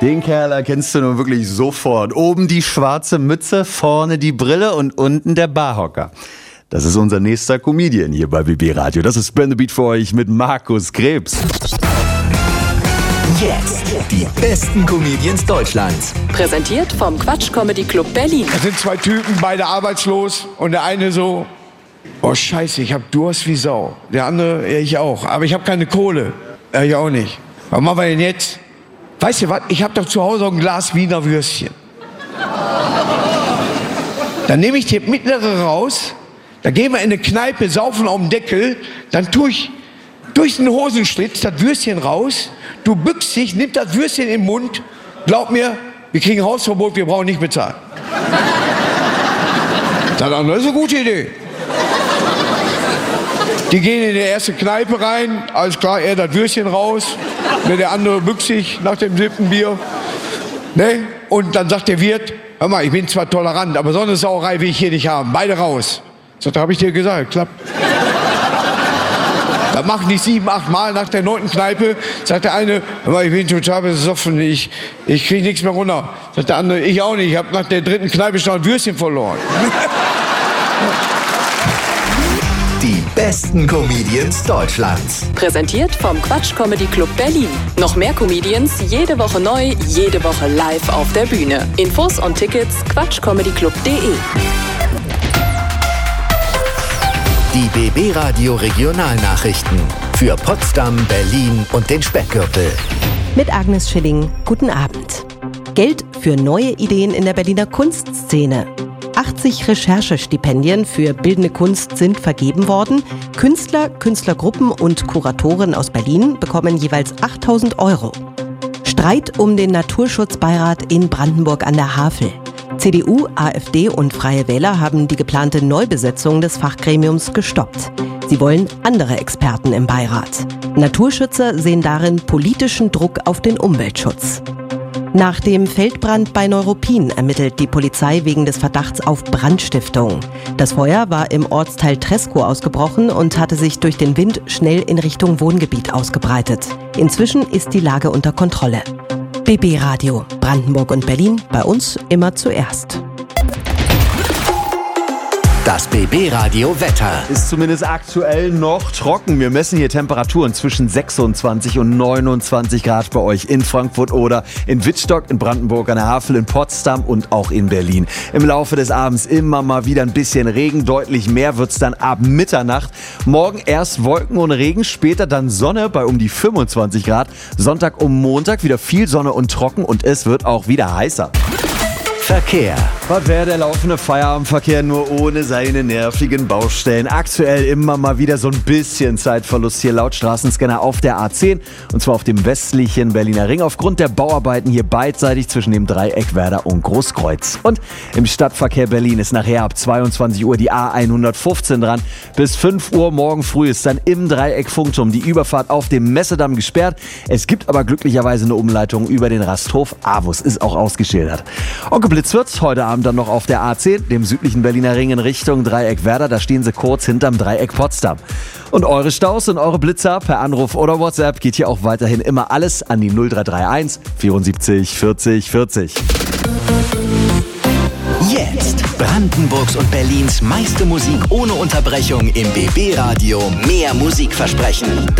Den Kerl erkennst du nun wirklich sofort. Oben die schwarze Mütze, vorne die Brille und unten der Barhocker. Das ist unser nächster Comedian hier bei BB Radio. Das ist Spin the Beat für euch mit Markus Krebs. Jetzt die besten Comedians Deutschlands. Präsentiert vom Quatsch Comedy Club Berlin. Das sind zwei Typen, beide arbeitslos. Und der eine so, oh scheiße, ich hab Durst wie Sau. Der andere, ja ich auch. Aber ich hab keine Kohle. Ja, ich auch nicht. Was machen wir denn jetzt? Weißt du was, ich hab doch zu Hause auch ein Glas Wiener Würstchen. Dann nehme ich das mittlere raus. Da gehen wir in eine Kneipe, saufen auf dem Deckel. Dann tue ich durch den Hosenschlitz das Würstchen raus. Du bückst dich, nimm das Würstchen im Mund. Glaub mir, wir kriegen Hausverbot, wir brauchen nicht bezahlen. Das ist eine gute Idee. Die gehen in die erste Kneipe rein. Alles klar, er das Würstchen raus. Der andere bückt sich nach dem 7. Bier. Ne? Und dann sagt der Wirt, hör mal, ich bin zwar tolerant, aber so eine Sauerei will ich hier nicht haben. Beide raus. Das habe ich dir gesagt, klappt. Das machen die 7, 8 Mal nach der 9. Kneipe. Sagt der eine, hör mal, ich bin total besoffen, ich kriege nichts mehr runter. Sagt der andere, ich auch nicht, ich habe nach der 3. Kneipe schon ein Würstchen verloren. Die besten Comedians Deutschlands. Präsentiert vom Quatsch Comedy Club Berlin. Noch mehr Comedians, jede Woche neu, jede Woche live auf der Bühne. Infos und Tickets quatschcomedyclub.de. Die BB Radio Regionalnachrichten für Potsdam, Berlin und den Speckgürtel. Mit Agnes Schilling, guten Abend. Geld für neue Ideen in der Berliner Kunstszene. 80 Recherchestipendien für bildende Kunst sind vergeben worden. Künstler, Künstlergruppen und Kuratoren aus Berlin bekommen jeweils 8.000 €. Streit um den Naturschutzbeirat in Brandenburg an der Havel. CDU, AfD und Freie Wähler haben die geplante Neubesetzung des Fachgremiums gestoppt. Sie wollen andere Experten im Beirat. Naturschützer sehen darin politischen Druck auf den Umweltschutz. Nach dem Feldbrand bei Neuruppin ermittelt die Polizei wegen des Verdachts auf Brandstiftung. Das Feuer war im Ortsteil Treskow ausgebrochen und hatte sich durch den Wind schnell in Richtung Wohngebiet ausgebreitet. Inzwischen ist die Lage unter Kontrolle. BB Radio, Brandenburg und Berlin, bei uns immer zuerst. Das BB Radio Wetter. Ist zumindest aktuell noch trocken. Wir messen hier Temperaturen zwischen 26 und 29 Grad bei euch in Frankfurt oder in Wittstock, in Brandenburg an der Havel, in Potsdam und auch in Berlin. Im Laufe des Abends immer mal wieder ein bisschen Regen. Deutlich mehr wird's dann ab Mitternacht. Morgen erst Wolken und Regen, später dann Sonne bei um die 25 Grad. Sonntag und Montag wieder viel Sonne und trocken und es wird auch wieder heißer. Verkehr. Was wäre der laufende Feierabendverkehr nur ohne seine nervigen Baustellen? Aktuell immer mal wieder so ein bisschen Zeitverlust hier laut Straßenscanner auf der A10 und zwar auf dem westlichen Berliner Ring aufgrund der Bauarbeiten hier beidseitig zwischen dem Dreieck Werder und Großkreuz. Und im Stadtverkehr Berlin ist nachher ab 22 Uhr die A115 dran. Bis 5 Uhr morgen früh ist dann im Dreieck Funkturm die Überfahrt auf dem Messedamm gesperrt. Es gibt aber glücklicherweise eine Umleitung über den Rasthof Avus, ist auch ausgeschildert. Blitz wird's heute Abend dann noch auf der A10, dem südlichen Berliner Ring in Richtung Dreieck Werder. Da stehen sie kurz hinterm Dreieck Potsdam. Und eure Staus und eure Blitzer per Anruf oder WhatsApp geht hier auch weiterhin immer alles an die 0331 74 40 40. Jetzt Brandenburgs und Berlins meiste Musik ohne Unterbrechung im BB Radio. Mehr Musikversprechen.